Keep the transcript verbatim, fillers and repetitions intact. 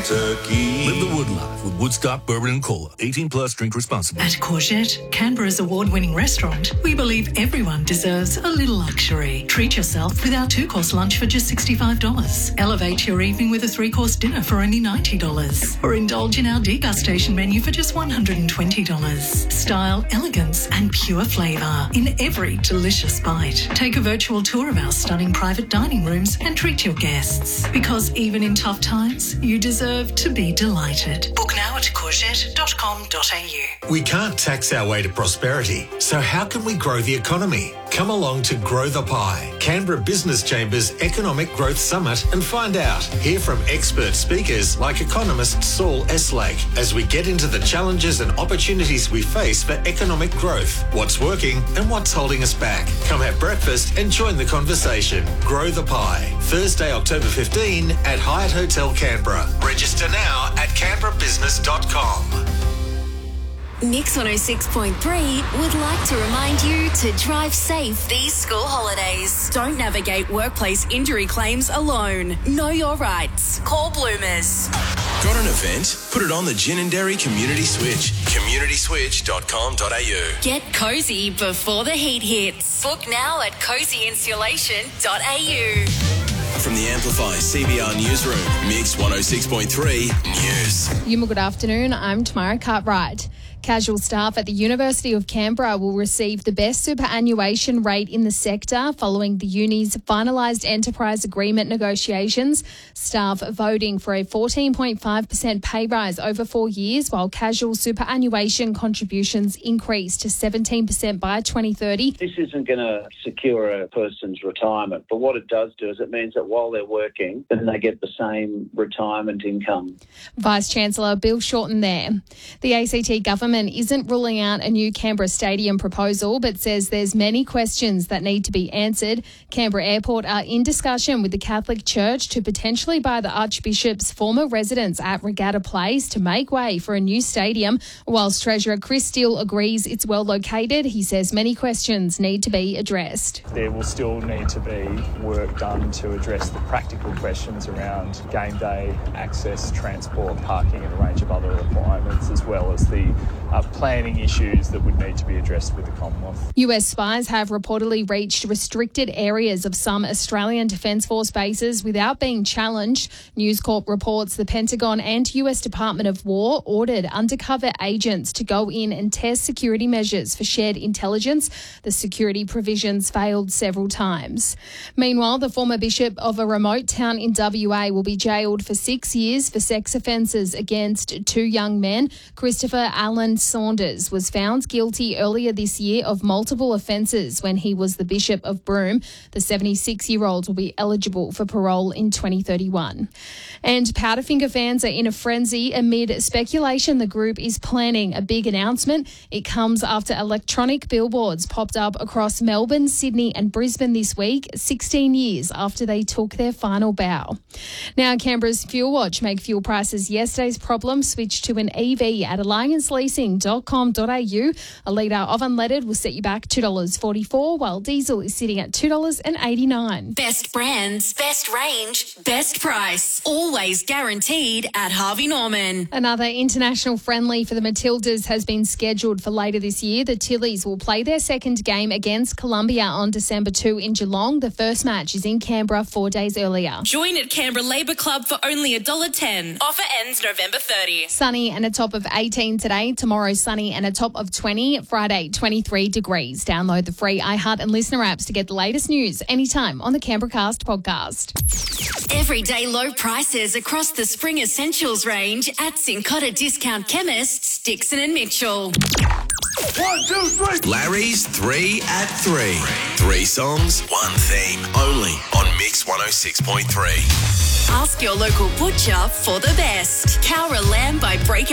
Kentucky. Live the wood life with Woodstock Bourbon and Cola. eighteen plus, drink responsibly. At Courgette, Canberra's award-winning restaurant, we believe everyone deserves a little luxury. Treat yourself with our two-course lunch for just sixty-five dollars. Elevate your evening with a three-course dinner for only ninety dollars. Or indulge in our degustation menu for just one hundred twenty dollars. Style, elegance and pure flavour in every delicious bite. Take a virtual tour of our stunning private dining rooms and treat your guests. Because even in tough times, you deserve to be delighted. Book now at courgette dot com dot a u. We can't tax our way to prosperity, so how can we grow the economy? Come along to Grow the Pie, Canberra Business Chamber's Economic Growth Summit, and find out. Hear from expert speakers like economist Saul Eslake as we get into the challenges and opportunities we face for economic growth, what's working and what's holding us back. Come have breakfast and join the conversation. Grow the Pie, Thursday, October fifteenth at Hyatt Hotel Canberra. Register now at canberra business dot com. Mix one oh six point three would like to remind you to drive safe these school holidays. Don't navigate workplace injury claims alone. Know your rights. Call Bloomers. Got an event? Put it on the Gin and Dairy Community Switch. community switch dot com dot a u. Get cosy before the heat hits. Book now at cozy insulation dot a u. From the Amplify C B R Newsroom, Mix one oh six point three News. Yuma, good afternoon. I'm Tamara Cartwright. Casual staff at the University of Canberra will receive the best superannuation rate in the sector following the uni's finalised enterprise agreement negotiations. Staff voting for a fourteen point five percent pay rise over four years, while casual superannuation contributions increase to seventeen percent by twenty thirty. This isn't going to secure a person's retirement, but what it does do is it means that while they're working, then they get the same retirement income. Vice-Chancellor Bill Shorten there. The A C T government isn't ruling out a new Canberra Stadium proposal, but says there's many questions that need to be answered. Canberra Airport are in discussion with the Catholic Church to potentially buy the Archbishop's former residence at Regatta Place to make way for a new stadium. Whilst Treasurer Chris Steele agrees it's well located, he says many questions need to be addressed. There will still need to be work done to address the practical questions around game day, access, transport, parking and a range of other requirements, as well as the Uh, planning issues that would need to be addressed with the Commonwealth. U S spies have reportedly reached restricted areas of some Australian Defence Force bases without being challenged. News Corp reports the Pentagon and U S Department of War ordered undercover agents to go in and test security measures for shared intelligence. The security provisions failed several times. Meanwhile, the former bishop of a remote town in W A will be jailed for six years for sex offences against two young men. Christopher Allen Saunders was found guilty earlier this year of multiple offences when he was the Bishop of Broome. The seventy-six-year-old will be eligible for parole in twenty thirty-one. And Powderfinger fans are in a frenzy amid speculation the group is planning a big announcement. It comes after electronic billboards popped up across Melbourne, Sydney and Brisbane this week, sixteen years after they took their final bow. Now, Canberra's Fuel Watch make fuel prices yesterday's problem switch to an E V at alliance leasing dot com dot a u. A litre of unleaded will set you back two dollars forty-four, while diesel is sitting at two dollars eighty-nine. Best brands, best range, best price. Always guaranteed at Harvey Norman. Another international friendly for the Matildas has been scheduled for later this year. The Tillies will play their second game against Colombia on December second in Geelong. The first match is in Canberra four days earlier. Join at Canberra Labour Club for only one dollar ten. Offer ends November thirtieth. Sunny and a top of eighteen today. Tomorrow, sunny and a top of twenty. Friday, twenty-three degrees. Download the free iHeart and Listener apps to get the latest news anytime on the Canberra Cast podcast. Everyday low prices across the spring essentials range at Cincotta Discount Chemists, Dixon and Mitchell. One, two, three. Larry's Three at Three. Three songs, one theme. Only on Mix one oh six point three. Ask your local butcher for the best. Cowra lamb by Breakout